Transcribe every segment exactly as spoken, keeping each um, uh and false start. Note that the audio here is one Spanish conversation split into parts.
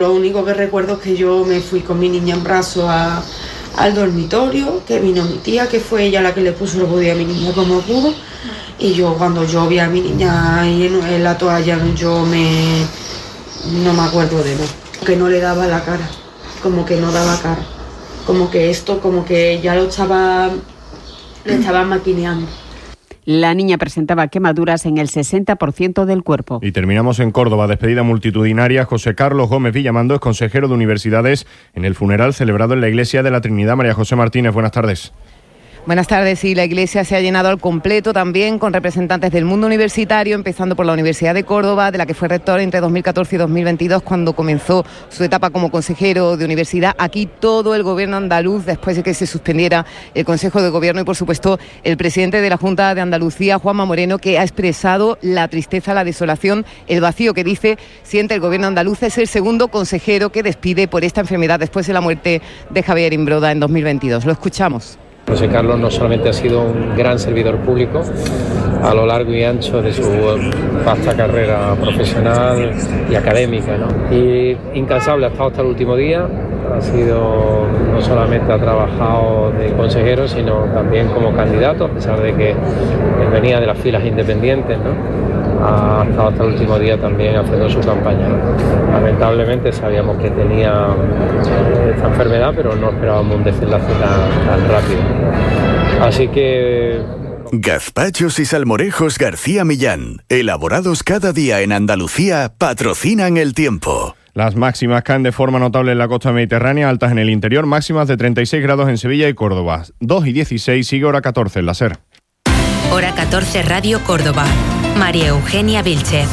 Lo único que recuerdo es que yo me fui con mi niña en brazos a, al dormitorio, que vino mi tía, que fue ella la que le puso el body a mi niña como pudo. Y yo cuando yo vi a mi niña ahí en, en la toalla, yo me... no me acuerdo de nada. Que no le daba la cara, como que no daba cara. Como que esto, como que ya lo estaba... le estaban maquineando. La niña presentaba quemaduras en el sesenta por ciento del cuerpo. Y terminamos en Córdoba. Despedida multitudinaria. José Carlos Gómez Villamando es consejero de Universidades en el funeral celebrado en la Iglesia de la Trinidad. María José Martínez, buenas tardes. Buenas tardes. Sí, la iglesia se ha llenado al completo también con representantes del mundo universitario, empezando por la Universidad de Córdoba, de la que fue rector entre dos mil catorce y dos mil veintidós, cuando comenzó su etapa como consejero de universidad. Aquí todo el gobierno andaluz, después de que se suspendiera el Consejo de Gobierno, y por supuesto el presidente de la Junta de Andalucía, Juanma Moreno, que ha expresado la tristeza, la desolación, el vacío que dice siente el gobierno andaluz. Es el segundo consejero que despide por esta enfermedad después de la muerte de Javier Imbroda en dos mil veintidós. Lo escuchamos. José Carlos no solamente ha sido un gran servidor público a lo largo y ancho de su vasta carrera profesional y académica, ¿no? Y incansable, ha estado hasta el último día. Ha sido, no solamente ha trabajado de consejero, sino también como candidato, a pesar de que venía de las filas independientes, ¿no? Ha estado hasta el último día también haciendo su campaña. Lamentablemente sabíamos que tenía esta enfermedad, pero no esperábamos un desenlace tan, tan rápido. Así que... Gazpachos y salmorejos García Millán, elaborados cada día en Andalucía, patrocinan el tiempo. Las máximas caen de forma notable en la costa mediterránea, altas en el interior, máximas de treinta y seis grados en Sevilla y Córdoba. dos y dieciséis, sigue hora catorce en la SER. Hora catorce, Radio Córdoba. María Eugenia Vilchez.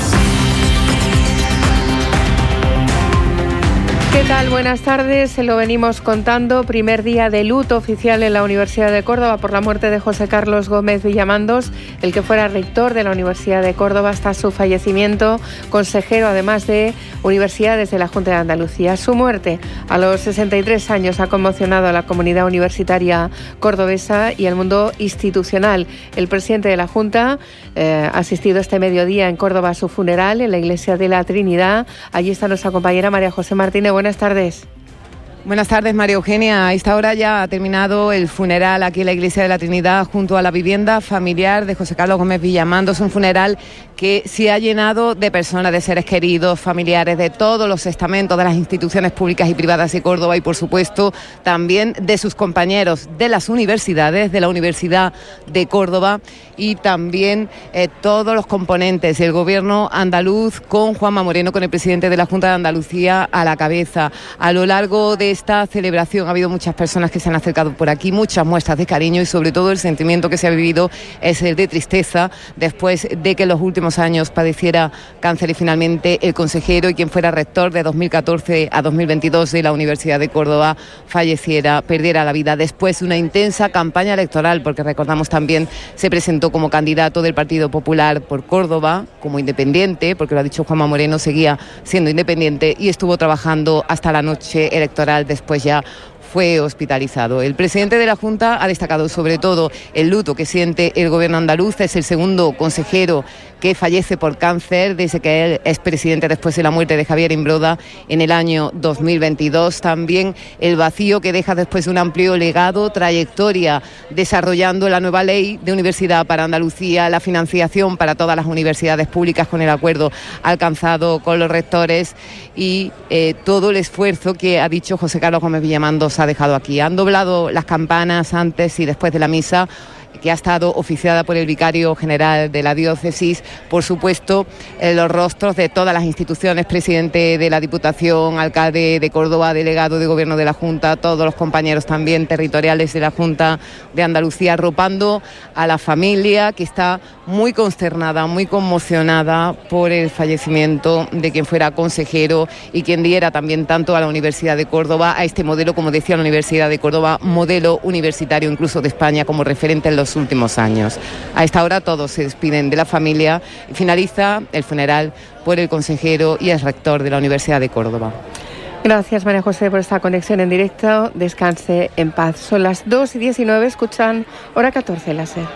¿Qué tal? Buenas tardes. Se lo venimos contando. Primer día de luto oficial en la Universidad de Córdoba por la muerte de José Carlos Gómez Villamandos, el que fuera rector de la Universidad de Córdoba hasta su fallecimiento, consejero además de Universidades de la Junta de Andalucía. Su muerte a los sesenta y tres años ha conmocionado a la comunidad universitaria cordobesa y al mundo institucional. El presidente de la Junta eh, ha asistido este mediodía en Córdoba a su funeral en la Iglesia de la Trinidad. Allí está nuestra compañera María José Martínez. Buenas tardes. Buenas tardes, María Eugenia. A esta hora ya ha terminado el funeral aquí en la Iglesia de la Trinidad junto a la vivienda familiar de José Carlos Gómez Villamandos. Un funeral que se ha llenado de personas, de seres queridos, familiares, de todos los estamentos de las instituciones públicas y privadas de Córdoba y, por supuesto, también de sus compañeros de las universidades, de la Universidad de Córdoba y también eh, todos los componentes del gobierno andaluz con Juanma Moreno, con el presidente de la Junta de Andalucía a la cabeza. A lo largo de esta celebración ha habido muchas personas que se han acercado por aquí, muchas muestras de cariño y sobre todo el sentimiento que se ha vivido es el de tristeza después de que en los últimos años padeciera cáncer y finalmente el consejero y quien fuera rector de dos mil catorce a dos mil veintidós de la Universidad de Córdoba falleciera, perdiera la vida después de una intensa campaña electoral, porque recordamos también se presentó como candidato del Partido Popular por Córdoba, como independiente, porque lo ha dicho Juanma Moreno, seguía siendo independiente y estuvo trabajando hasta la noche electoral. Después ya fue hospitalizado. El presidente de la Junta ha destacado sobre todo el luto que siente el gobierno andaluz. Es el segundo consejero que fallece por cáncer desde que él es presidente después de la muerte de Javier Imbroda en el año dos mil veintidós. También el vacío que deja después de un amplio legado, trayectoria desarrollando la nueva ley de universidad para Andalucía, la financiación para todas las universidades públicas con el acuerdo alcanzado con los rectores y eh, todo el esfuerzo que ha dicho José Carlos Gómez Villamandos ha dejado aquí. Han doblado las campanas antes y después de la misa, que ha estado oficiada por el vicario general de la diócesis, por supuesto, eh, los rostros de todas las instituciones, presidente de la Diputación, alcalde de Córdoba, delegado de Gobierno de la Junta, todos los compañeros también territoriales de la Junta de Andalucía, arropando a la familia que está muy consternada, muy conmocionada por el fallecimiento de quien fuera consejero y quien diera también tanto a la Universidad de Córdoba, a este modelo, como decía la Universidad de Córdoba, modelo universitario incluso de España como referente en los últimos años. A esta hora todos se despiden de la familia y finaliza el funeral por el consejero y el rector de la Universidad de Córdoba. Gracias, María José, por esta conexión en directo. Descanse en paz. Son las dos y diecinueve, escuchan Hora catorce en la SER.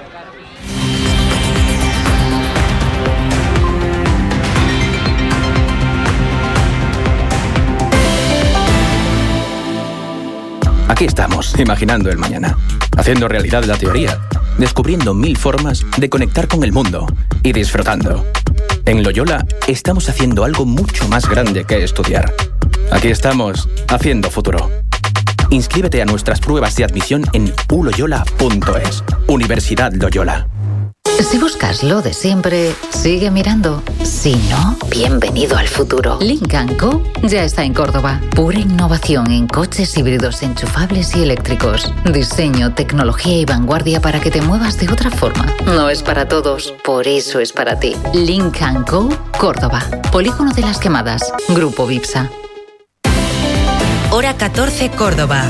Aquí estamos, imaginando el mañana, haciendo realidad la teoría, descubriendo mil formas de conectar con el mundo y disfrutando. En Loyola estamos haciendo algo mucho más grande que estudiar. Aquí estamos, haciendo futuro. Inscríbete a nuestras pruebas de admisión en u loyola punto es. Universidad Loyola. Si buscas lo de siempre, sigue mirando. Si no, bienvenido al futuro. Lynk and Co ya está en Córdoba. Pura innovación en coches híbridos enchufables y eléctricos. Diseño, tecnología y vanguardia para que te muevas de otra forma. No es para todos, por eso es para ti. Lynk and Co, Córdoba. Polígono de las Quemadas. Grupo Vipsa. Hora catorce, Córdoba.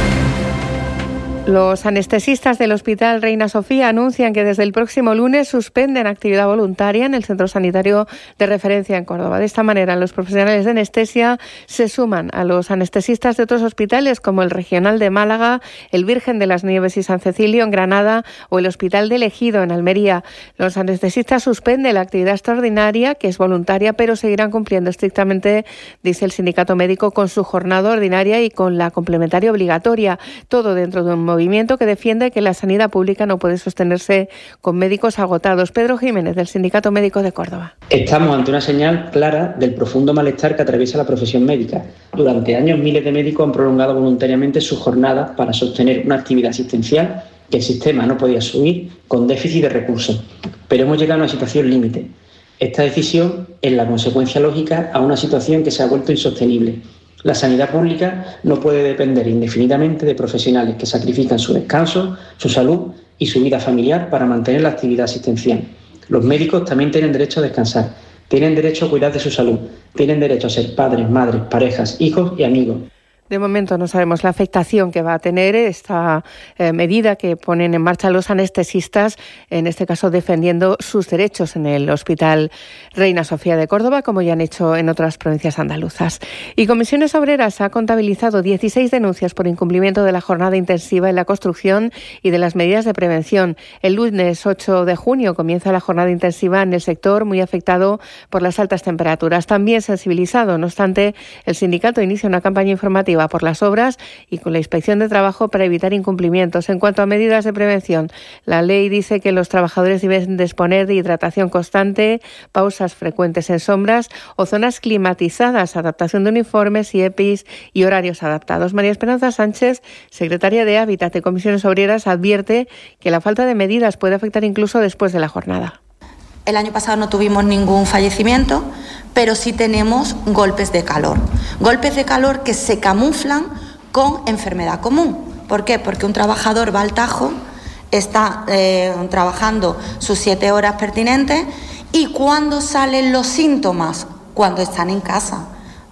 Los anestesistas del Hospital Reina Sofía anuncian que desde el próximo lunes suspenden actividad voluntaria en el centro sanitario de referencia en Córdoba. De esta manera, los profesionales de anestesia se suman a los anestesistas de otros hospitales como el Regional de Málaga, el Virgen de las Nieves y San Cecilio en Granada o el Hospital de Ejido en Almería. Los anestesistas suspenden la actividad extraordinaria, que es voluntaria, pero seguirán cumpliendo estrictamente, dice el sindicato médico, con su jornada ordinaria y con la complementaria obligatoria. Todo dentro de un movimiento que defiende que la sanidad pública no puede sostenerse con médicos agotados. Pedro Jiménez, del Sindicato Médico de Córdoba. Estamos ante una señal clara del profundo malestar que atraviesa la profesión médica. Durante años, miles de médicos han prolongado voluntariamente sus jornadas para sostener una actividad asistencial que el sistema no podía asumir con déficit de recursos. Pero hemos llegado a una situación límite. Esta decisión es la consecuencia lógica a una situación que se ha vuelto insostenible. La sanidad pública no puede depender indefinidamente de profesionales que sacrifican su descanso, su salud y su vida familiar para mantener la actividad asistencial. Los médicos también tienen derecho a descansar, tienen derecho a cuidar de su salud, tienen derecho a ser padres, madres, parejas, hijos y amigos. De momento no sabemos la afectación que va a tener esta eh, medida que ponen en marcha los anestesistas, en este caso defendiendo sus derechos en el Hospital Reina Sofía de Córdoba, como ya han hecho en otras provincias andaluzas. Y Comisiones Obreras ha contabilizado dieciséis denuncias por incumplimiento de la jornada intensiva en la construcción y de las medidas de prevención. El lunes ocho de junio comienza la jornada intensiva en el sector, muy afectado por las altas temperaturas. También sensibilizado, no obstante, el sindicato inicia una campaña informativa por las obras y con la Inspección de Trabajo para evitar incumplimientos. En cuanto a medidas de prevención, la ley dice que los trabajadores deben disponer de hidratación constante, pausas frecuentes en sombras o zonas climatizadas, adaptación de uniformes y E P Is y horarios adaptados. María Esperanza Sánchez, secretaria de Hábitat de Comisiones Obreras, advierte que la falta de medidas puede afectar incluso después de la jornada. El año pasado no tuvimos ningún fallecimiento, pero sí tenemos golpes de calor. Golpes de calor que se camuflan con enfermedad común. ¿Por qué? Porque un trabajador va al tajo, está eh, trabajando sus siete horas pertinentes y ¿cuándo salen los síntomas? Cuando están en casa.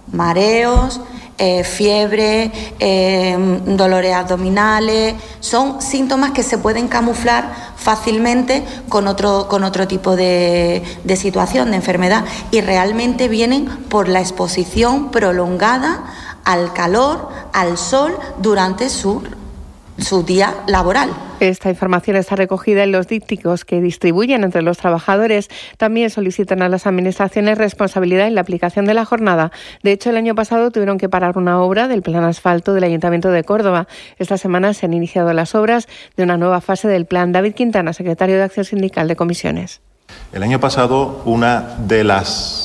Mareos, eh, fiebre, eh, dolores abdominales, son síntomas que se pueden camuflar fácilmente con otro, con otro tipo de, de situación, de enfermedad, y realmente vienen por la exposición prolongada al calor, al sol, durante su, su día laboral. Esta información está recogida en los dípticos que distribuyen entre los trabajadores. También solicitan a las administraciones responsabilidad en la aplicación de la jornada. De hecho, el año pasado tuvieron que parar una obra del plan asfalto del Ayuntamiento de Córdoba. Esta semana se han iniciado las obras de una nueva fase del plan. David Quintana, secretario de Acción Sindical de Comisiones. El año pasado, una de las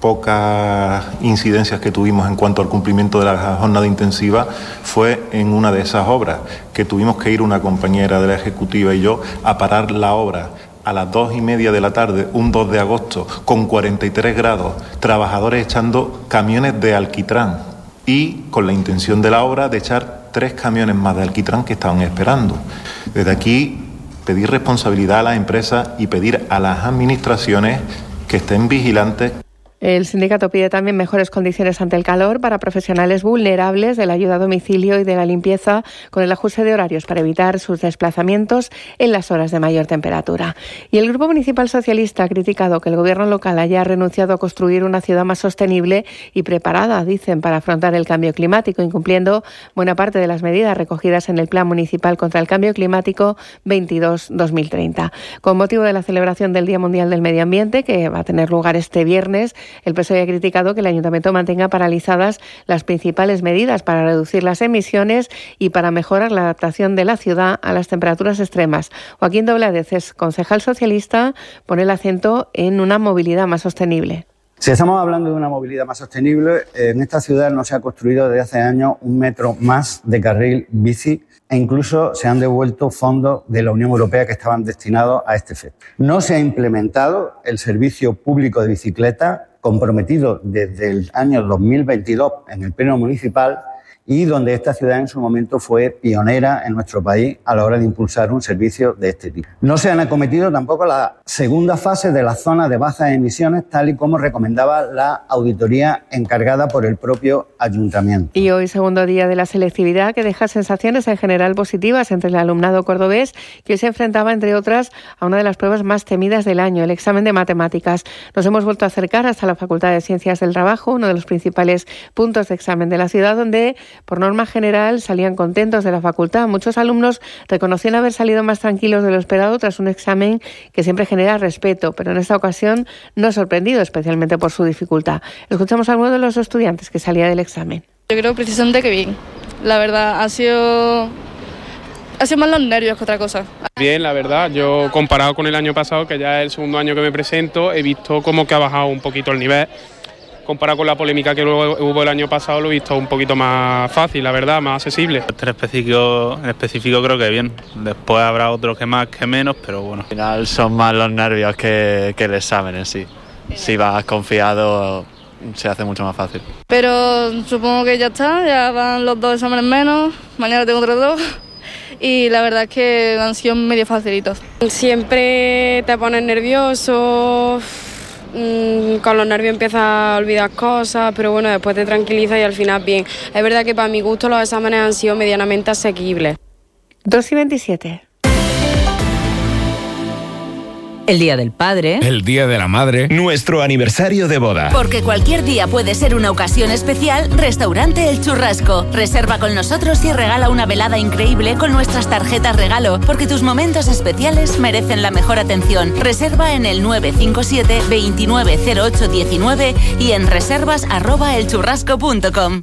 pocas incidencias que tuvimos en cuanto al cumplimiento de la jornada intensiva fue en una de esas obras, que tuvimos que ir una compañera de la ejecutiva y yo a parar la obra a las dos y media de la tarde, un dos de agosto, con cuarenta y tres grados, trabajadores echando camiones de alquitrán y con la intención de la obra de echar tres camiones más de alquitrán que estaban esperando. Desde aquí pedir responsabilidad a las empresas y pedir a las administraciones que estén vigilantes. El sindicato pide también mejores condiciones ante el calor para profesionales vulnerables de la ayuda a domicilio y de la limpieza, con el ajuste de horarios para evitar sus desplazamientos en las horas de mayor temperatura. Y el Grupo Municipal Socialista ha criticado que el gobierno local haya renunciado a construir una ciudad más sostenible y preparada, dicen, para afrontar el cambio climático, incumpliendo buena parte de las medidas recogidas en el Plan Municipal contra el Cambio Climático veintidós dos mil treinta. Con motivo de la celebración del Día Mundial del Medio Ambiente, que va a tener lugar este viernes, El P S O E ha criticado que el Ayuntamiento mantenga paralizadas las principales medidas para reducir las emisiones y para mejorar la adaptación de la ciudad a las temperaturas extremas. Joaquín Dobladez, concejal socialista, pone el acento en una movilidad más sostenible. Si estamos hablando de una movilidad más sostenible, en esta ciudad no se ha construido desde hace años un metro más de carril bici e incluso se han devuelto fondos de la Unión Europea que estaban destinados a este efecto. No se ha implementado el servicio público de bicicleta comprometido desde el año dos mil veintidós en el Pleno Municipal y donde esta ciudad en su momento fue pionera en nuestro país a la hora de impulsar un servicio de este tipo. No se han acometido tampoco la segunda fase de las zonas de bajas emisiones, tal y como recomendaba la auditoría encargada por el propio ayuntamiento. Y hoy, segundo día de la selectividad, que deja sensaciones en general positivas entre el alumnado cordobés, que hoy se enfrentaba, entre otras, a una de las pruebas más temidas del año, el examen de matemáticas. Nos hemos vuelto a acercar hasta la Facultad de Ciencias del Trabajo, uno de los principales puntos de examen de la ciudad, donde por norma general salían contentos de la facultad. Muchos alumnos reconocían haber salido más tranquilos de lo esperado tras un examen que siempre genera respeto, pero en esta ocasión no ha sorprendido, especialmente por su dificultad. Escuchamos a alguno de los estudiantes que salía del examen. Yo creo precisamente que bien. La verdad, ha sido, ha sido más los nervios que otra cosa. Bien, la verdad. Yo, comparado con el año pasado, que ya es el segundo año que me presento, he visto como que ha bajado un poquito el nivel. Comparado con la polémica que hubo el año pasado, lo he visto un poquito más fácil, la verdad, más accesible. En específico, en específico creo que bien. Después habrá otros que más, que menos, pero bueno. Al final son más los nervios que, que el examen en sí. Si vas confiado, se hace mucho más fácil. Pero supongo que ya está, ya van los dos exámenes menos, mañana tengo otros dos. Y la verdad es que han sido medio facilitos. Siempre te pones nervioso. Con los nervios empiezas a olvidar cosas, pero bueno, después te tranquilizas y al final bien. Es verdad que para mi gusto los exámenes han sido medianamente asequibles. dos y veintisiete. El Día del Padre. El Día de la Madre. Nuestro aniversario de boda. Porque cualquier día puede ser una ocasión especial, Restaurante El Churrasco. Reserva con nosotros y regala una velada increíble con nuestras tarjetas regalo, porque tus momentos especiales merecen la mejor atención. Reserva en el nueve cinco siete, veintinueve cero ocho diecinueve y en reservas arroba elchurrasco punto com.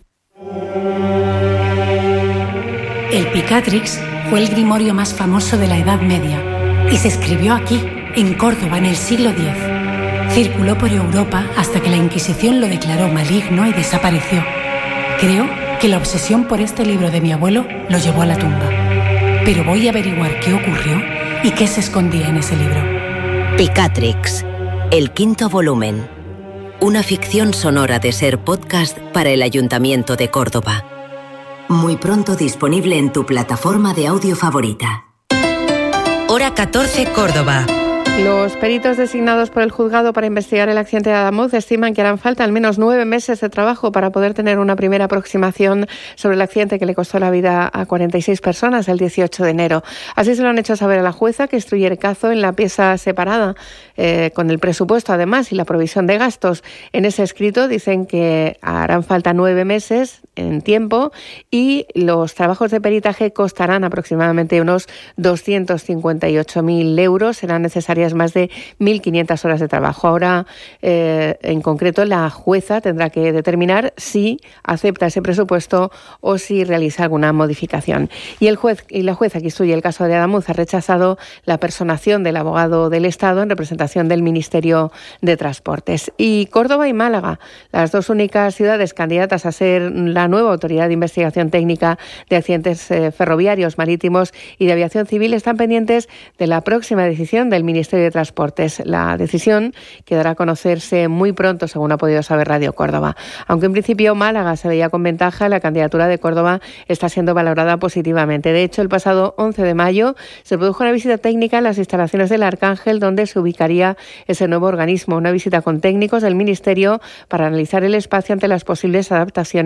El Picatrix fue el grimorio más famoso de la Edad Media y se escribió aquí, en Córdoba, en el siglo diez. Circuló por Europa hasta que la Inquisición lo declaró maligno y desapareció. Creo que la obsesión por este libro de mi abuelo lo llevó a la tumba. Pero voy a averiguar qué ocurrió y qué se escondía en ese libro. Picatrix, el quinto volumen. Una ficción sonora de Ser Podcast para el Ayuntamiento de Córdoba. Muy pronto disponible en tu plataforma de audio favorita. Hora catorce, Córdoba. Los peritos designados por el juzgado para investigar el accidente de Adamuz estiman que harán falta al menos nueve meses de trabajo para poder tener una primera aproximación sobre el accidente que le costó la vida a cuarenta y seis personas el dieciocho de enero. Así se lo han hecho saber a la jueza, que instruye el caso en la pieza separada, eh, con el presupuesto además y la provisión de gastos. En ese escrito dicen que harán falta nueve meses en tiempo y los trabajos de peritaje costarán aproximadamente unos doscientos cincuenta y ocho mil euros. Serán necesarias más de mil quinientas horas de trabajo. Ahora, eh, en concreto, la jueza tendrá que determinar si acepta ese presupuesto o si realiza alguna modificación. Y el juez y la jueza que instruye el caso de Adamuz ha rechazado la personación del abogado del Estado en representación del Ministerio de Transportes. Y Córdoba y Málaga, las dos únicas ciudades candidatas a ser la nueva Autoridad de Investigación Técnica de Accidentes eh, Ferroviarios, Marítimos y de Aviación Civil, están pendientes de la próxima decisión del Ministerio de Transportes. La decisión quedará a conocerse muy pronto, según ha podido saber Radio Córdoba. Aunque en principio Málaga se veía con ventaja, la candidatura de Córdoba está siendo valorada positivamente. De hecho, el pasado once de mayo se produjo una visita técnica en las instalaciones del Arcángel, donde se ubicaría ese nuevo organismo. Una visita con técnicos del Ministerio para analizar el espacio ante las posibles adaptaciones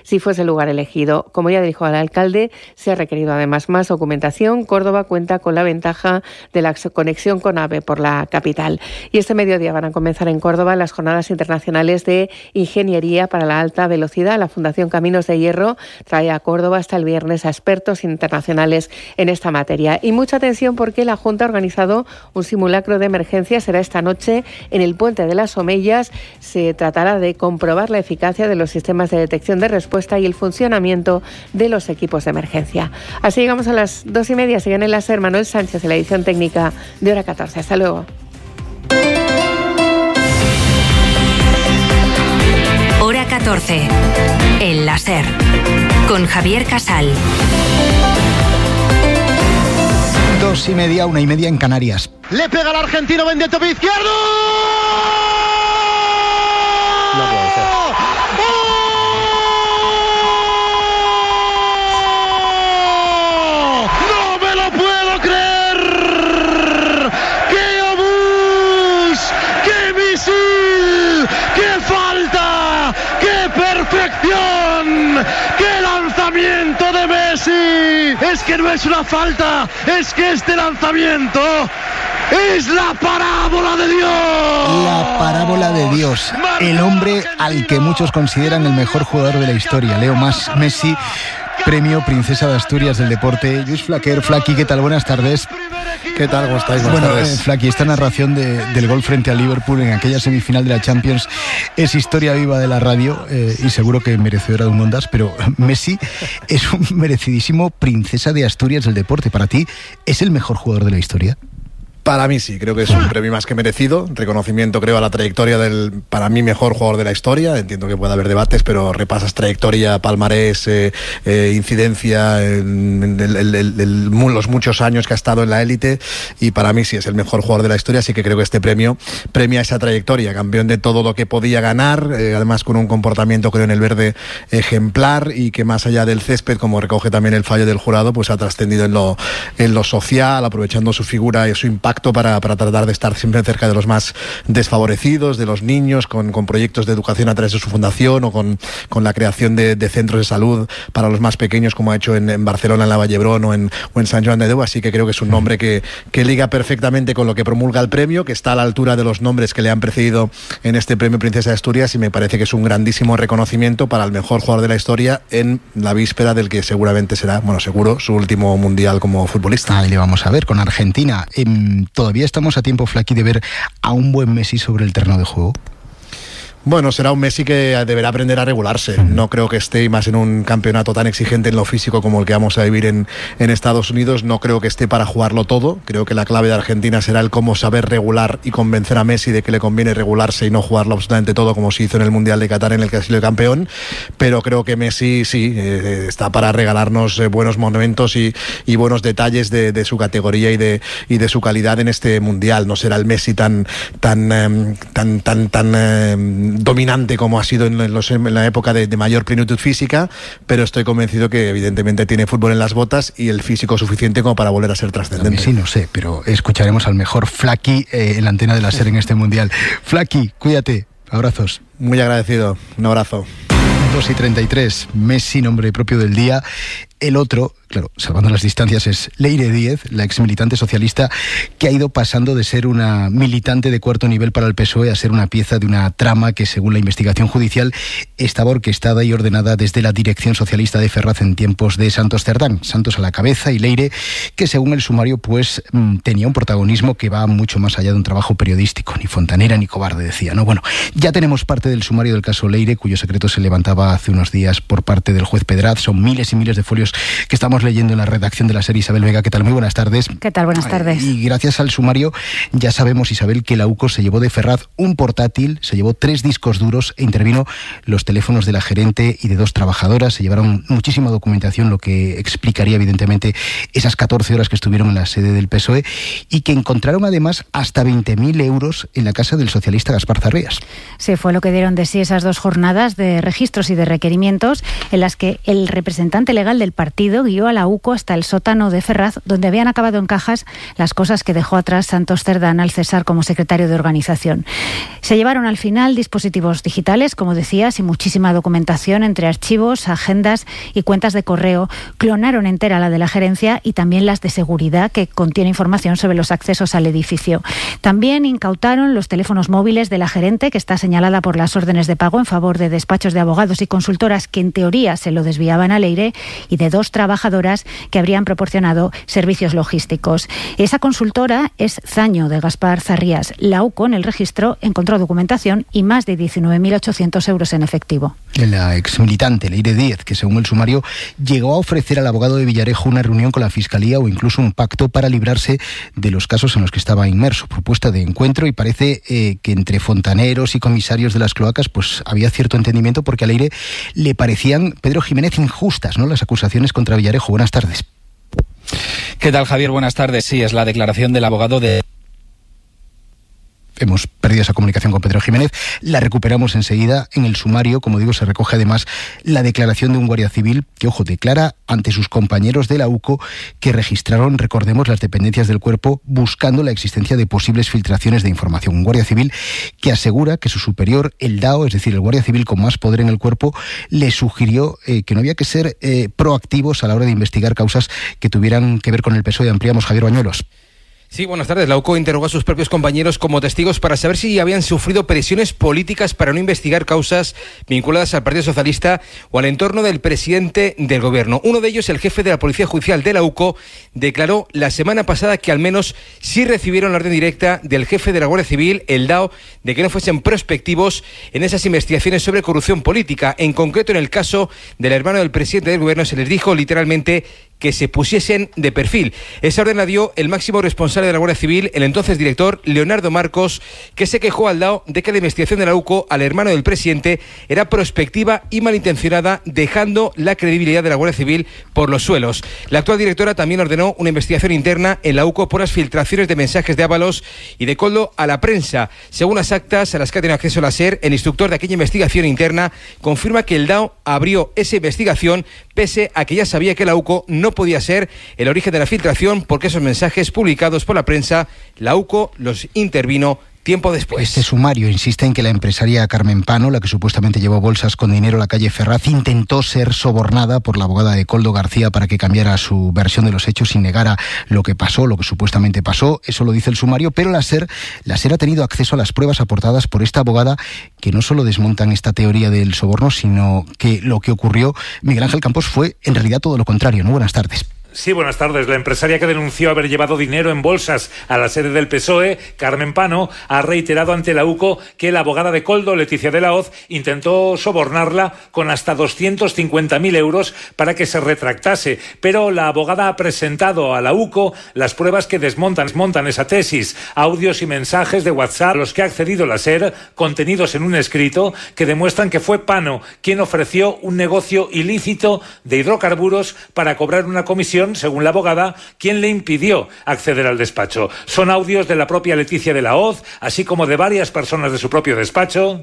si fuese el lugar elegido. Como ya dijo el alcalde, se ha requerido además más documentación. Córdoba cuenta con la ventaja de la conexión con AVE por la capital. Y este mediodía van a comenzar en Córdoba las jornadas internacionales de ingeniería para la alta velocidad. La Fundación Caminos de Hierro trae a Córdoba hasta el viernes a expertos internacionales en esta materia. Y mucha atención porque la Junta ha organizado un simulacro de emergencia. Será esta noche en el Puente de las Omellas. Se tratará de comprobar la eficacia de los sistemas de detección de respuesta y el funcionamiento de los equipos de emergencia. Así llegamos a las dos y media. Sigue en el láser Manuel Sánchez en la edición técnica de Hora catorce. Hasta luego. Hora catorce. El láser. Con Javier Casal. Dos y media, una y media en Canarias. Le pega al argentino, vende el tope izquierdo. No puede ser. ¡Oh! ¡No me lo puedo creer! ¡Qué obús! ¡Qué misil! ¡Qué falta! ¡Qué perfección! ¡Qué lanzamiento de Messi! Es que no es una falta, es que este lanzamiento es la parábola de Dios. La parábola de Dios. El hombre al que muchos consideran el mejor jugador de la historia, Leo Mas Messi, premio Princesa de Asturias del Deporte. Luis Flaquer, Flaqui, ¿qué tal? Buenas tardes. ¿Qué tal? ¿Cómo estáis? Buenas bueno, tardes. Eh, Flaqui, esta narración de, del gol frente al Liverpool en aquella semifinal de la Champions es historia viva de la radio eh, y seguro que merecedora de un Ondas, pero Messi es un merecidísimo Princesa de Asturias del Deporte. ¿Para ti es el mejor jugador de la historia? Para mí sí, creo que es un premio más que merecido, reconocimiento creo a la trayectoria del, para mí, mejor jugador de la historia. Entiendo que puede haber debates, pero repasas trayectoria, palmarés, eh, eh, incidencia, en, en, en, en, en los muchos años que ha estado en la élite, y para mí sí es el mejor jugador de la historia, así que creo que este premio premia esa trayectoria, campeón de todo lo que podía ganar, eh, además con un comportamiento creo en el verde ejemplar, y que más allá del césped, como recoge también el fallo del jurado, pues ha trascendido en lo, en lo social, aprovechando su figura y su impacto Para, para tratar de estar siempre cerca de los más desfavorecidos, de los niños, con, con proyectos de educación a través de su fundación, o con, con la creación de, de centros de salud para los más pequeños, como ha hecho en, en Barcelona, en la Vallebrón, o en, o en San Joan de Déu. Así que creo que es un nombre que, que liga perfectamente con lo que promulga el premio, que está a la altura de los nombres que le han precedido en este premio Princesa de Asturias, y me parece que es un grandísimo reconocimiento para el mejor jugador de la historia en la víspera del que seguramente será, bueno, seguro, su último mundial como futbolista. Ahí le vamos a ver con Argentina. En ¿Todavía estamos a tiempo, Flaqui, de ver a un buen Messi sobre el terreno de juego? Bueno, será un Messi que deberá aprender a regularse. No creo que esté, más en un campeonato tan exigente en lo físico como el que vamos a vivir en, en Estados Unidos, no creo que esté para jugarlo todo. Creo que la clave de Argentina será el cómo saber regular y convencer a Messi de que le conviene regularse y no jugarlo absolutamente todo, como se hizo en el Mundial de Qatar, en el que ha sido campeón. Pero creo que Messi sí eh, está para regalarnos eh, buenos momentos y, y buenos detalles de, de su categoría y de, y de su calidad en este Mundial. No será el Messi tan tan eh, tan tan tan eh, dominante como ha sido en, los, en la época de, de mayor plenitud física, pero estoy convencido que evidentemente tiene fútbol en las botas y el físico suficiente como para volver a ser trascendente. Sí, no sé, pero escucharemos al mejor Flaqui eh, en la antena de la SER en este Mundial. Flaqui, cuídate, abrazos. Muy agradecido, un abrazo. dos y treinta y tres, Messi, nombre propio del día. El otro, claro, salvando las distancias, es Leire Díez, la ex militante socialista que ha ido pasando de ser una militante de cuarto nivel para el P S O E a ser una pieza de una trama que, según la investigación judicial, estaba orquestada y ordenada desde la dirección socialista de Ferraz en tiempos de Santos Cerdán. Santos a la cabeza y Leire, que según el sumario, pues tenía un protagonismo que va mucho más allá de un trabajo periodístico. Ni fontanera ni cobarde, decía, ¿no? Bueno, ya tenemos parte del sumario del caso Leire, cuyo secreto se levantaba hace unos días por parte del juez Pedraz. Son miles y miles de folios que estamos leyendo en la redacción de la SER. Isabel Vega, ¿qué tal? Muy buenas tardes. ¿Qué tal? Buenas tardes. Y gracias al sumario ya sabemos, Isabel, que la U C O se llevó de Ferraz un portátil, se llevó tres discos duros e intervino los teléfonos de la gerente y de dos trabajadoras. Se llevaron muchísima documentación, lo que explicaría evidentemente esas catorce horas que estuvieron en la sede del P S O E, y que encontraron además hasta veinte mil euros en la casa del socialista Gaspar Zarrías. Sí, fue lo que dieron de sí esas dos jornadas de registros y de requerimientos en las que el representante legal del partido guió a la UCO hasta el sótano de Ferraz, donde habían acabado en cajas las cosas que dejó atrás Santos Cerdán al cesar como secretario de organización. Se llevaron al final dispositivos digitales, como decías, y muchísima documentación entre archivos, agendas y cuentas de correo. Clonaron entera la de la gerencia y también las de seguridad, que contiene información sobre los accesos al edificio. También incautaron los teléfonos móviles de la gerente, que está señalada por las órdenes de pago en favor de despachos de abogados y consultoras que en teoría se lo desviaban al Leire, y de dos trabajadoras que habrían proporcionado servicios logísticos. Esa consultora es Zaño, de Gaspar Zarrías. La UCO en el registro encontró documentación y más de diecinueve mil ochocientos euros en efectivo. La exmilitante Leire Díez, que según el sumario llegó a ofrecer al abogado de Villarejo una reunión con la Fiscalía o incluso un pacto para librarse de los casos en los que estaba inmerso. Propuesta de encuentro, y parece eh, que entre fontaneros y comisarios de las cloacas pues había cierto entendimiento, porque a Leire le parecían, Pedro Jiménez, injustas, ¿no?, las acusaciones contra Villarejo. Buenas tardes. ¿Qué tal, Javier? Buenas tardes. Sí, es la declaración del abogado de... Hemos perdido esa comunicación con Pedro Jiménez, la recuperamos enseguida. En el sumario, como digo, se recoge además la declaración de un guardia civil que, ojo, declara ante sus compañeros de la UCO que registraron, recordemos, las dependencias del cuerpo buscando la existencia de posibles filtraciones de información. Un guardia civil que asegura que su superior, el D A O, es decir, el guardia civil con más poder en el cuerpo, le sugirió eh, que no había que ser eh, proactivos a la hora de investigar causas que tuvieran que ver con el P S O E. Ampliamos, Javier Bañuelos. Sí, buenas tardes. La UCO interrogó a sus propios compañeros como testigos para saber si habían sufrido presiones políticas para no investigar causas vinculadas al Partido Socialista o al entorno del presidente del Gobierno. Uno de ellos, el jefe de la Policía Judicial de la UCO, declaró la semana pasada que al menos sí recibieron la orden directa del jefe de la Guardia Civil, el D A O, de que no fuesen prospectivos en esas investigaciones sobre corrupción política. En concreto, en el caso del hermano del presidente del Gobierno, se les dijo literalmente que se pusiesen de perfil. Esa orden la dio el máximo responsable de la Guardia Civil, el entonces director Leonardo Marcos, que se quejó al D A O de que la investigación de la UCO al hermano del presidente era prospectiva y malintencionada, dejando la credibilidad de la Guardia Civil por los suelos. La actual directora también ordenó una investigación interna en la UCO por las filtraciones de mensajes de Ábalos y de Koldo a la prensa. Según las actas a las que ha tenido acceso la SER, el instructor de aquella investigación interna confirma que el D A O abrió esa investigación pese a que ya sabía que la UCO no podía ser el origen de la filtración, porque esos mensajes publicados por la prensa, la UCO los intervino tiempo después. Este sumario insiste en que la empresaria Carmen Pano, la que supuestamente llevó bolsas con dinero a la calle Ferraz, intentó ser sobornada por la abogada de Koldo García para que cambiara su versión de los hechos y negara lo que pasó, lo que supuestamente pasó. Eso lo dice el sumario, pero la SER, la SER ha tenido acceso a las pruebas aportadas por esta abogada, que no solo desmontan esta teoría del soborno, sino que lo que ocurrió, Miguel Ángel Campos, fue en realidad todo lo contrario, ¿no? Buenas tardes. Sí, buenas tardes. La empresaria que denunció haber llevado dinero en bolsas a la sede del P S O E, Carmen Pano, ha reiterado ante la UCO que la abogada de Koldo, Leticia de la Hoz, intentó sobornarla con hasta doscientos cincuenta mil euros para que se retractase. Pero la abogada ha presentado a la UCO las pruebas que desmontan, desmontan esa tesis, audios y mensajes de WhatsApp a los que ha accedido la SER, contenidos en un escrito, que demuestran que fue Pano quien ofreció un negocio ilícito de hidrocarburos para cobrar una comisión, según la abogada, quien le impidió acceder al despacho. Son audios de la propia Leticia de la Hoz, así como de varias personas de su propio despacho.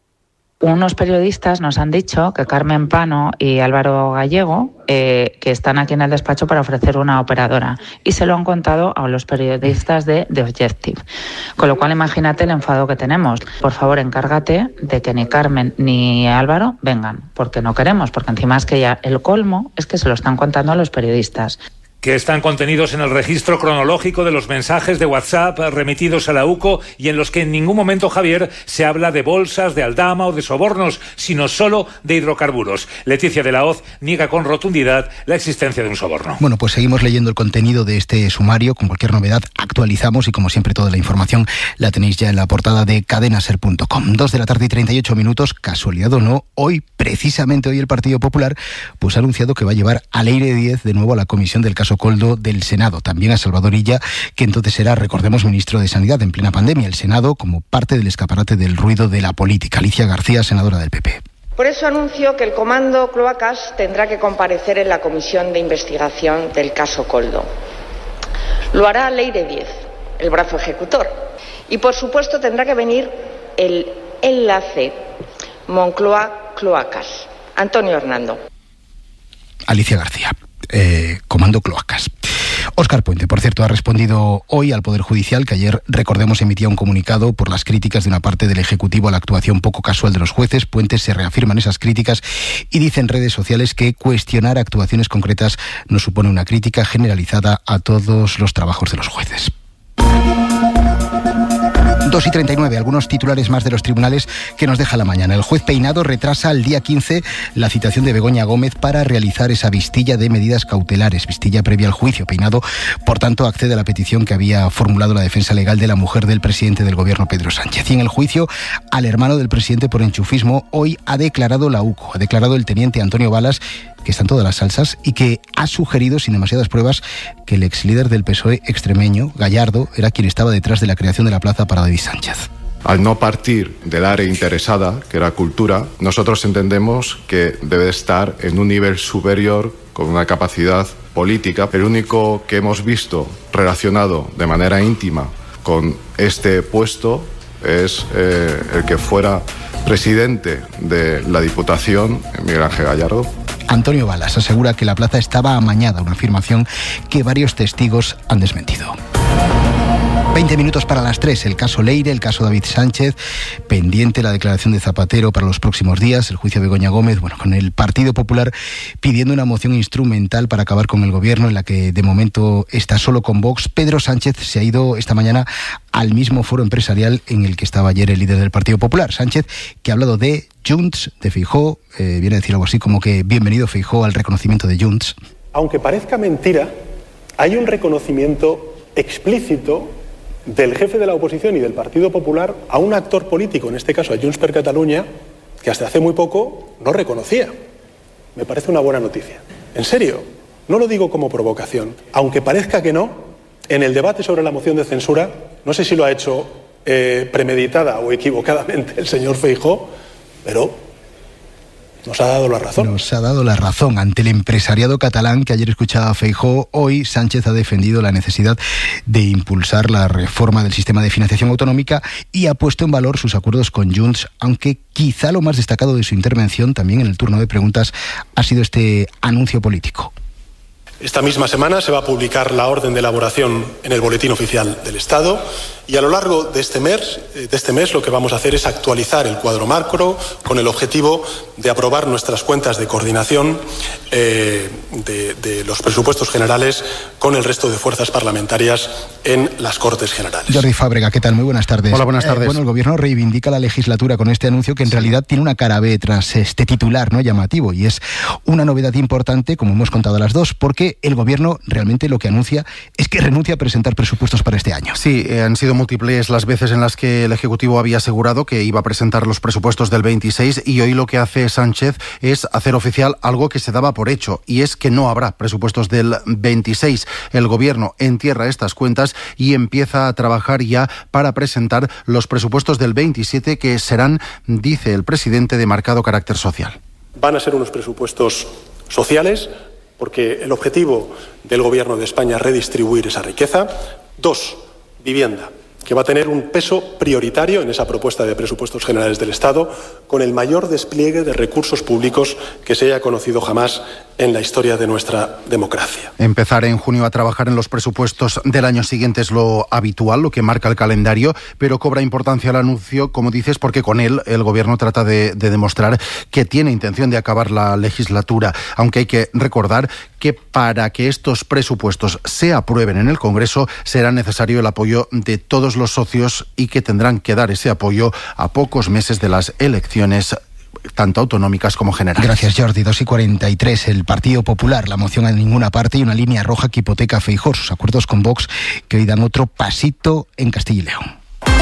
Unos periodistas nos han dicho que Carmen Pano y Álvaro Gallego, eh, que están aquí en el despacho para ofrecer una operadora, y se lo han contado a los periodistas de The Objective. Con lo cual, imagínate el enfado que tenemos. Por favor, encárgate de que ni Carmen ni Álvaro vengan, porque no queremos, porque encima es que ya el colmo es que se lo están contando a los periodistas. Que están contenidos en el registro cronológico de los mensajes de WhatsApp remitidos a la UCO, y en los que en ningún momento, Javier, se habla de bolsas, de aldama o de sobornos, sino solo de hidrocarburos. Leticia de la Hoz niega con rotundidad la existencia de un soborno. Bueno, pues seguimos leyendo el contenido de este sumario. Con cualquier novedad actualizamos, y como siempre toda la información la tenéis ya en la portada de cadenaser punto com. Dos de la tarde y treinta y ocho minutos, casualidad o no, hoy, precisamente hoy, el Partido Popular pues ha anunciado que va a llevar a Leire Díez de nuevo a la comisión del caso Koldo del Senado, también a Salvador Illa, que entonces era, recordemos, ministro de Sanidad en plena pandemia. El Senado como parte del escaparate del ruido de la política. Alicia García, senadora del P P. Por eso anuncio que el Comando Cloacas tendrá que comparecer en la comisión de investigación del caso Koldo. Lo hará Leire Díez, el brazo ejecutor. Y por supuesto tendrá que venir el enlace Moncloa-Cloacas, Antonio Hernando. Alicia García. Eh, comando Cloacas. Óscar Puente, por cierto, ha respondido hoy al Poder Judicial, que ayer, recordemos, emitía un comunicado por las críticas de una parte del Ejecutivo a la actuación poco casual de los jueces. Puente se reafirma en esas críticas y dice en redes sociales que cuestionar actuaciones concretas no supone una crítica generalizada a todos los trabajos de los jueces. dos y treinta y nueve, algunos titulares más de los tribunales que nos deja la mañana. El juez Peinado retrasa al día quince la citación de Begoña Gómez para realizar esa vistilla de medidas cautelares, vistilla previa al juicio. Peinado, por tanto, accede a la petición que había formulado la defensa legal de la mujer del presidente del gobierno, Pedro Sánchez. Y en el juicio al hermano del presidente por enchufismo, hoy ha declarado la U C O, ha declarado el teniente Antonio Balas, que están todas las salsas y que ha sugerido, sin demasiadas pruebas, que el ex líder del P S O E extremeño, Gallardo, era quien estaba detrás de la creación de la plaza para David Sánchez. Al no partir del área interesada, que era cultura, nosotros entendemos que debe estar en un nivel superior con una capacidad política. El único que hemos visto relacionado de manera íntima con este puesto es eh, el que fuera presidente de la Diputación, Miguel Ángel Gallardo. Antonio Balas asegura que la plaza estaba amañada, una afirmación que varios testigos han desmentido. veinte minutos para las tres, el caso Leire, el caso David Sánchez, pendiente la declaración de Zapatero para los próximos días, el juicio de Begoña Gómez, bueno, con el Partido Popular pidiendo una moción instrumental para acabar con el gobierno, en la que de momento está solo con Vox. Pedro Sánchez se ha ido esta mañana al mismo foro empresarial en el que estaba ayer el líder del Partido Popular. Sánchez, que ha hablado de Junts, de Feijóo, eh, viene a decir algo así como que bienvenido Feijóo al reconocimiento de Junts. Aunque parezca mentira, hay un reconocimiento explícito del jefe de la oposición y del Partido Popular a un actor político, en este caso a Junts per Catalunya, que hasta hace muy poco no reconocía. Me parece una buena noticia. En serio, no lo digo como provocación. Aunque parezca que no, en el debate sobre la moción de censura, no sé si lo ha hecho eh, premeditada o equivocadamente el señor Feijóo, pero nos ha dado la razón. Nos ha dado la razón ante el empresariado catalán que ayer escuchaba a Feijóo. Hoy Sánchez ha defendido la necesidad de impulsar la reforma del sistema de financiación autonómica y ha puesto en valor sus acuerdos con Junts, aunque quizá lo más destacado de su intervención, también en el turno de preguntas, ha sido este anuncio político. Esta misma semana se va a publicar la orden de elaboración en el Boletín Oficial del Estado y a lo largo de este mes, de este mes lo que vamos a hacer es actualizar el cuadro macro con el objetivo de aprobar nuestras cuentas de coordinación eh, de, de los presupuestos generales con el resto de fuerzas parlamentarias en las Cortes Generales. Jordi Fábrega, ¿qué tal? Muy buenas tardes. Hola, buenas tardes. Eh, bueno, el Gobierno reivindica la legislatura con este anuncio que en realidad tiene una cara B tras este titular, ¿no?, llamativo, y es una novedad importante, como hemos contado a las dos, porque el Gobierno realmente lo que anuncia es que renuncia a presentar presupuestos para este año. Sí, eh, han sido múltiples las veces en las que el Ejecutivo había asegurado que iba a presentar los presupuestos del veintiséis y hoy lo que hace Sánchez es hacer oficial algo que se daba por hecho, y es que no habrá presupuestos del veintiséis. El Gobierno entierra estas cuentas y empieza a trabajar ya para presentar los presupuestos del veintisiete, que serán, dice el presidente, de marcado carácter social. Van a ser unos presupuestos sociales, porque el objetivo del Gobierno de España es redistribuir esa riqueza. Dos, vivienda, que va a tener un peso prioritario en esa propuesta de presupuestos generales del Estado, con el mayor despliegue de recursos públicos que se haya conocido jamás en la historia de nuestra democracia. Empezar en junio a trabajar en los presupuestos del año siguiente es lo habitual, lo que marca el calendario, pero cobra importancia el anuncio, como dices, porque con él el Gobierno trata de, de demostrar que tiene intención de acabar la legislatura, aunque hay que recordar que para que estos presupuestos se aprueben en el Congreso será necesario el apoyo de todos los socios y que tendrán que dar ese apoyo a pocos meses de las elecciones tanto autonómicas como generales. Gracias, Jordi. dos y cuarenta y tres, el Partido Popular, la moción a ninguna parte y una línea roja que hipoteca a Feijóo, sus acuerdos con Vox, que hoy dan otro pasito en Castilla y León.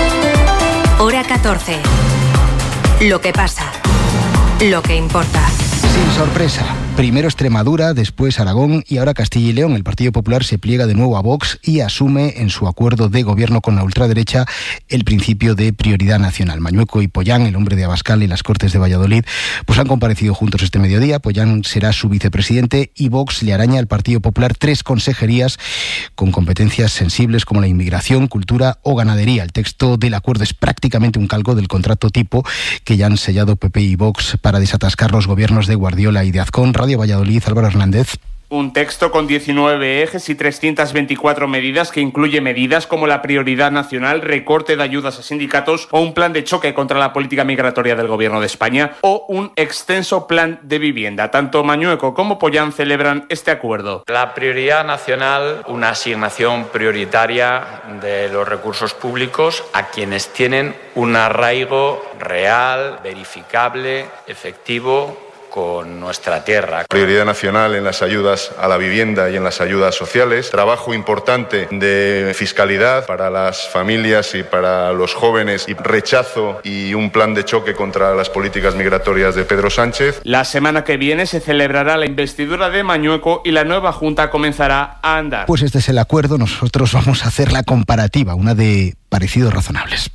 Hora catorce. Lo que pasa. Lo que importa. Sin sorpresa. Primero Extremadura, después Aragón y ahora Castilla y León. El Partido Popular se pliega de nuevo a Vox y asume en su acuerdo de gobierno con la ultraderecha el principio de prioridad nacional. Mañueco y Pollán, el hombre de Abascal y las Cortes de Valladolid, pues han comparecido juntos este mediodía. Pollán será su vicepresidente y Vox le araña al Partido Popular tres consejerías con competencias sensibles como la inmigración, cultura o ganadería. El texto del acuerdo es prácticamente un calco del contrato tipo que ya han sellado P P y Vox para desatascar los gobiernos de Guardiola y de Azcón. Radio Valladolid, Álvaro Hernández. Un texto con diecinueve ejes y trescientas veinticuatro medidas que incluye medidas como la prioridad nacional, recorte de ayudas a sindicatos o un plan de choque contra la política migratoria del Gobierno de España o un extenso plan de vivienda. Tanto Mañueco como Pollán celebran este acuerdo. La prioridad nacional, una asignación prioritaria de los recursos públicos a quienes tienen un arraigo real, verificable, efectivo con nuestra tierra. Prioridad nacional en las ayudas a la vivienda y en las ayudas sociales. Trabajo importante de fiscalidad para las familias y para los jóvenes. Y rechazo y un plan de choque contra las políticas migratorias de Pedro Sánchez. La semana que viene se celebrará la investidura de Mañueco y la nueva Junta comenzará a andar. Pues este es el acuerdo. Nosotros vamos a hacer la comparativa, una de parecidos razonables.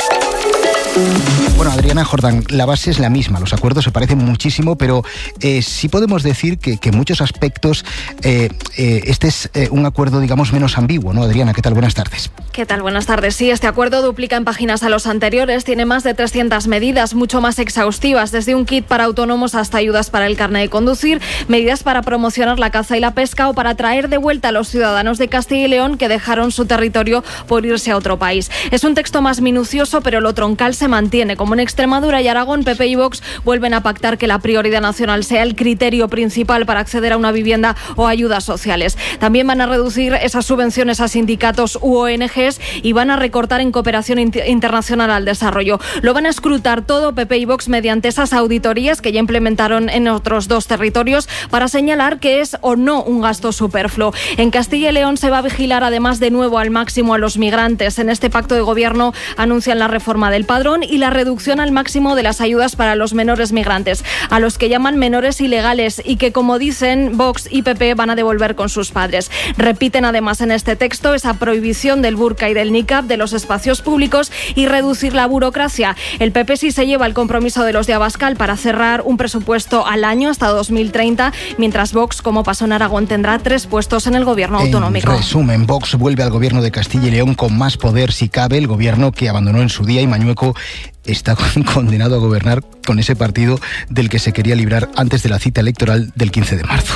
Bueno, Adriana Jordán, la base es la misma, los acuerdos se parecen muchísimo, pero eh, sí podemos decir que, que en muchos aspectos eh, eh, este es eh, un acuerdo, digamos, menos ambiguo, ¿no? Adriana, ¿qué tal? Buenas tardes. ¿Qué tal? Buenas tardes. Sí, este acuerdo duplica en páginas a los anteriores, tiene más de trescientas medidas, mucho más exhaustivas, desde un kit para autónomos hasta ayudas para el carnet de conducir, medidas para promocionar la caza y la pesca o para traer de vuelta a los ciudadanos de Castilla y León que dejaron su territorio por irse a otro país. Es un texto más minucioso, pero lo troncal se mantiene. Como en Extremadura y Aragón, P P y Vox vuelven a pactar que la prioridad nacional sea el criterio principal para acceder a una vivienda o ayudas sociales. También van a reducir esas subvenciones a sindicatos u O N Ges y van a recortar en cooperación internacional al desarrollo. Lo van a escrutar todo P P y Vox mediante esas auditorías que ya implementaron en otros dos territorios para señalar que es o no un gasto superfluo. En Castilla y León se va a vigilar además de nuevo al máximo a los migrantes. En este pacto de gobierno anuncian la reforma del padrón y la reducción al máximo de las ayudas para los menores migrantes, a los que llaman menores ilegales y que, como dicen, Vox y P P van a devolver con sus padres. Repiten además en este texto esa prohibición del burka y del niqab de los espacios públicos y reducir la burocracia. El P P sí se lleva el compromiso de los de Abascal para cerrar un presupuesto al año hasta dos mil treinta, mientras Vox, como pasó en Aragón, tendrá tres puestos en el gobierno autonómico. En resumen, Vox vuelve al gobierno de Castilla y León con más poder si cabe, el gobierno que abandonó en su día, y Mañueco está condenado a gobernar con ese partido del que se quería librar antes de la cita electoral del quince de marzo.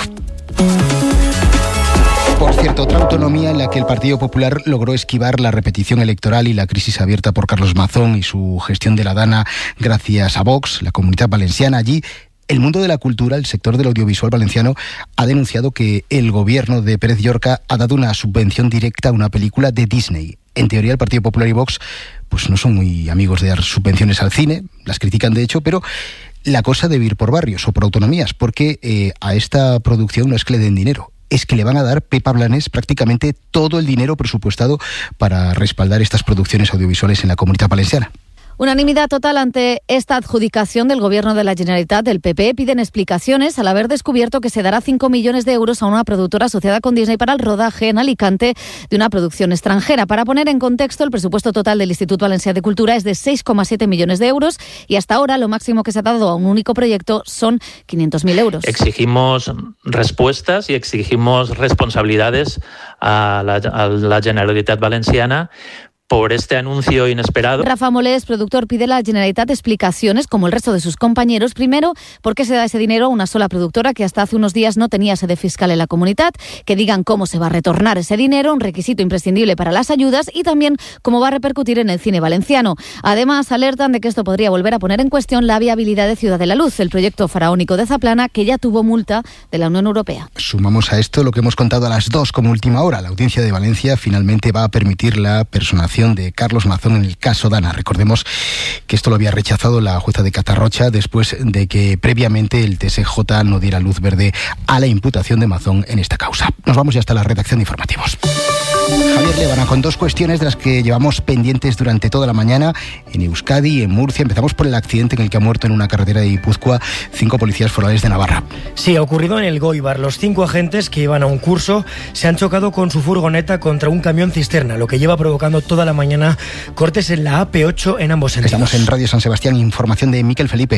Por cierto, otra autonomía en la que el Partido Popular logró esquivar la repetición electoral y la crisis abierta por Carlos Mazón y su gestión de la Dana gracias a Vox, la Comunitat Valenciana. Allí, el mundo de la cultura, el sector del audiovisual valenciano, ha denunciado que el gobierno de Pérez Llorca ha dado una subvención directa a una película de Disney. En teoría, el Partido Popular y Vox pues no son muy amigos de dar subvenciones al cine, las critican de hecho, pero la cosa debe ir por barrios o por autonomías, porque eh, a esta producción no es que le den dinero, es que le van a dar Pepa Blanes prácticamente todo el dinero presupuestado para respaldar estas producciones audiovisuales en la Comunitat Valenciana. Unanimidad total ante esta adjudicación del Gobierno de la Generalitat. Del P P piden explicaciones al haber descubierto que se dará cinco millones de euros a una productora asociada con Disney para el rodaje en Alicante de una producción extranjera. Para poner en contexto, el presupuesto total del Instituto Valencià de Cultura es de seis coma siete millones de euros y hasta ahora lo máximo que se ha dado a un único proyecto son quinientos mil euros. Exigimos respuestas y exigimos responsabilidades a la, a la Generalitat Valenciana por este anuncio inesperado. Rafa Molés, productor, pide a la Generalitat explicaciones, como el resto de sus compañeros. Primero, por qué se da ese dinero a una sola productora que hasta hace unos días no tenía sede fiscal en la comunidad, que digan cómo se va a retornar ese dinero, un requisito imprescindible para las ayudas, y también cómo va a repercutir en el cine valenciano. Además, alertan de que esto podría volver a poner en cuestión la viabilidad de Ciudad de la Luz, el proyecto faraónico de Zaplana, que ya tuvo multa de la Unión Europea. Sumamos a esto lo que hemos contado a las dos como última hora. La Audiencia de Valencia finalmente va a permitir la personación de Carlos Mazón en el caso Dana. Recordemos que esto lo había rechazado la jueza de Catarrocha después de que previamente el T S J no diera luz verde a la imputación de Mazón en esta causa. Nos vamos ya hasta la redacción de informativos. Javier Lébana, con dos cuestiones de las que llevamos pendientes durante toda la mañana en Euskadi y en Murcia. Empezamos por el accidente en el que ha muerto en una carretera de Guipúzcoa cinco policías forales de Navarra. Sí, ha ocurrido en el Goibar. Los cinco agentes que iban a un curso se han chocado con su furgoneta contra un camión cisterna, lo que lleva provocando toda la mañana cortes en la A P ocho en ambos sentidos. Estamos en Radio San Sebastián, información de Miquel Felipe.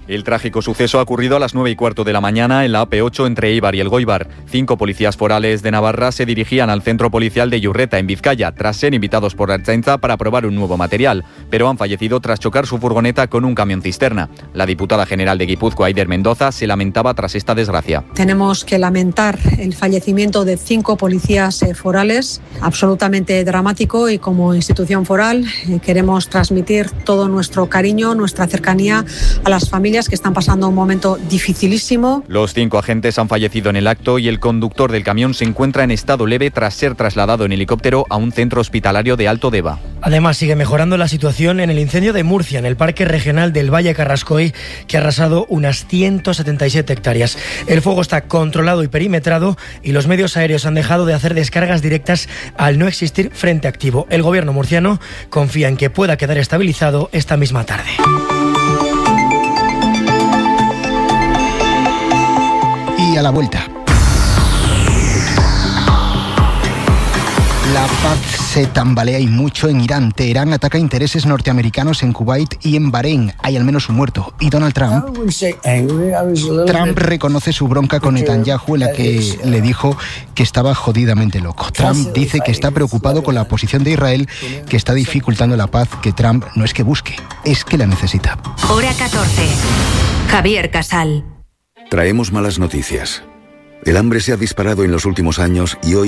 El trágico suceso ha ocurrido a las nueve y cuarto de la mañana en la A P ocho entre Eibar y Elgoibar. Cinco policías forales de Navarra se dirigían al centro policial de Iurreta, en Vizcaya, tras ser invitados por la Ertzaintza para probar un nuevo material, pero han fallecido tras chocar su furgoneta con un camión cisterna. La diputada general de Guipúzcoa, Aider Mendoza, se lamentaba tras esta desgracia. Tenemos que lamentar el fallecimiento de cinco policías eh, forales, absolutamente dramático, y como institución foral eh, queremos transmitir todo nuestro cariño, nuestra cercanía a las familias que están pasando un momento dificilísimo. Los cinco agentes han fallecido en el acto y el conductor del camión se encuentra en estado leve tras ser trasladado en helicóptero a un centro hospitalario de Alto Deva. Además, sigue mejorando la situación en el incendio de Murcia, en el Parque Regional del Valle Carrascoy, que ha arrasado unas ciento setenta y siete hectáreas. El fuego está controlado y perimetrado y los medios aéreos han dejado de hacer descargas directas al no existir frente activo. El gobierno murciano confía en que pueda quedar estabilizado esta misma tarde. Y a la vuelta. La paz se tambalea y mucho en Irán. Teherán ataca intereses norteamericanos en Kuwait y en Bahrein. Hay al menos un muerto. Y Donald Trump... Trump reconoce su bronca con Netanyahu, en la que le dijo que estaba jodidamente loco. Trump dice que está preocupado con la posición de Israel, que está dificultando la paz, que Trump no es que busque, es que la necesita. Hora catorce. Javier Casal. Traemos malas noticias. El hambre se ha disparado en los últimos años y hoy